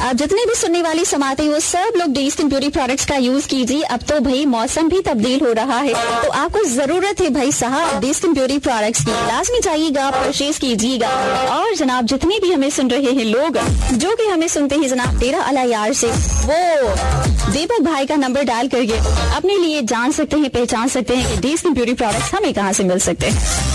अब जितने भी सुनने वाली समाते हैं वो सब लोग डी स्किन ब्यूटी प्रोडक्ट्स का यूज कीजिए। अब तो भाई मौसम भी तब्दील हो रहा है, तो आपको जरूरत है भाई साहब डी स्किन ब्यूटी प्रोडक्ट्स की। लाजमी जाइएगा, परचेज कीजिएगा। और जनाब जितने भी हमें सुन रहे हैं लोग, जो कि हमें सुनते हैं जनाब 13 अला यार से, वो दीपक भाई का नंबर डायल करके अपने लिए जान सकते हैं, पहचान सकते हैं कि डी स्किन ब्यूटी प्रोडक्ट्स हमें कहाँ से मिल सकते हैं।